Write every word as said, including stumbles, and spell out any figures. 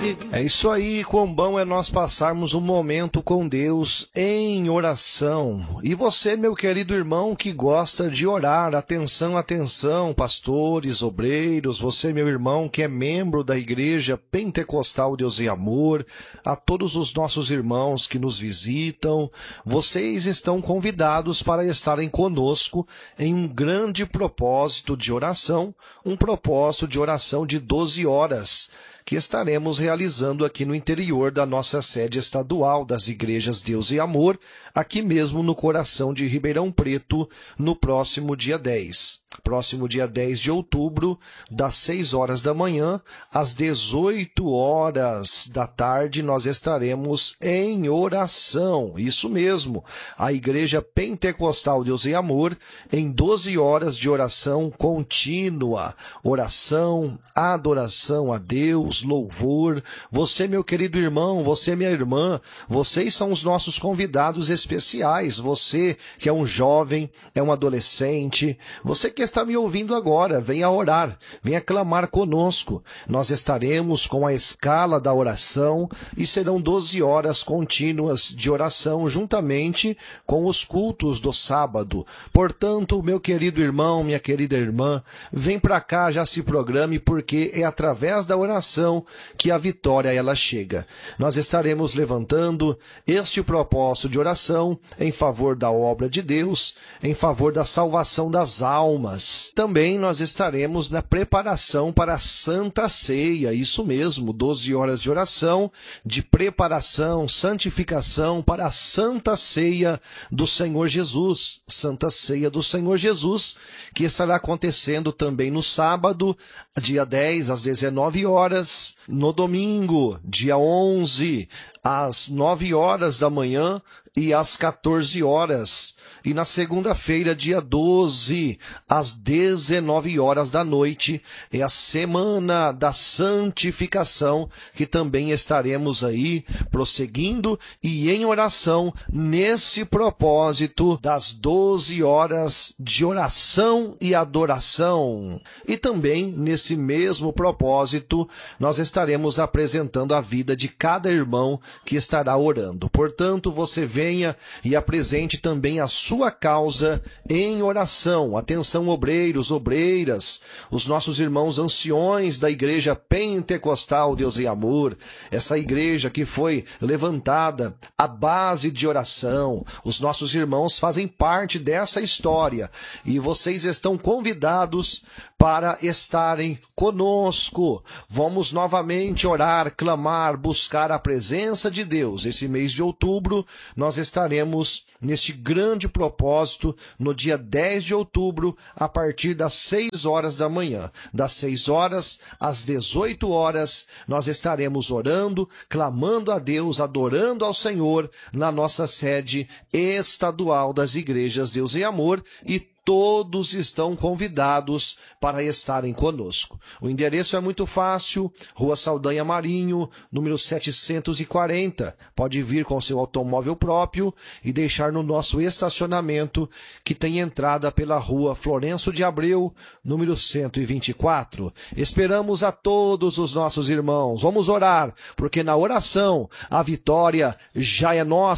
É isso aí, quão bom é nós passarmos um momento com Deus em oração. E você, meu querido irmão, que gosta de orar, atenção, atenção, pastores, obreiros, você, meu irmão, que é membro da Igreja Pentecostal Deus e Amor, a todos os nossos irmãos que nos visitam, vocês estão convidados para estarem conosco em um grande propósito de oração, um propósito de oração de doze horas, que estaremos realizando aqui no interior da nossa sede estadual das Igrejas Deus e Amor, aqui mesmo no coração de Ribeirão Preto, no próximo dia dez. Próximo dia dez de outubro, das seis horas da manhã às dezoito horas da tarde, nós estaremos em oração. Isso mesmo, a Igreja Pentecostal Deus e Amor, em doze horas de oração contínua. Oração, adoração a Deus, louvor. Você, meu querido irmão, você, minha irmã, vocês são os nossos convidados especiais. Você que é um jovem, é um adolescente, você que está me ouvindo agora, venha orar, venha clamar conosco. Nós estaremos com a escala da oração e serão doze horas contínuas de oração juntamente com os cultos do sábado. Portanto, meu querido irmão, minha querida irmã, vem para cá, já se programe, porque é através da oração que a vitória ela chega. Nós estaremos levantando este propósito de oração em favor da obra de Deus, em favor da salvação das almas. Também nós estaremos na preparação para a Santa Ceia, isso mesmo, doze horas de oração, de preparação, santificação para a Santa Ceia do Senhor Jesus, Santa Ceia do Senhor Jesus, que estará acontecendo também no sábado, dia dez, às dezenove horas, no domingo, dia onze, às nove horas da manhã e às quatorze horas. E na segunda-feira, dia doze, às dezenove horas da noite, é a Semana da Santificação, que também estaremos aí prosseguindo e em oração nesse propósito das doze horas de oração e adoração. E também nesse mesmo propósito, nós estaremos apresentando a vida de cada irmão que estará orando. Portanto, você venha e apresente também a sua causa em oração. Atenção, obreiros, obreiras, os nossos irmãos anciões da Igreja Pentecostal Deus e Amor, essa igreja que foi levantada à base de oração. Os nossos irmãos fazem parte dessa história e vocês estão convidados para estarem conosco. Vamos novamente orar, clamar, buscar a presença de Deus. Esse mês de outubro, nós estaremos neste grande propósito no dia dez de outubro, a partir das seis horas da manhã. Das seis horas às dezoito horas, nós estaremos orando, clamando a Deus, adorando ao Senhor na nossa sede estadual das Igrejas Deus e Amor, e todos estão convidados para estarem conosco. O endereço é muito fácil, Rua Saldanha Marinho, número setecentos e quarenta. Pode vir com seu automóvel próprio e deixar no nosso estacionamento, que tem entrada pela Rua Florencio de Abreu, número cento e vinte e quatro. Esperamos a todos os nossos irmãos. Vamos orar, porque na oração a vitória já é nossa.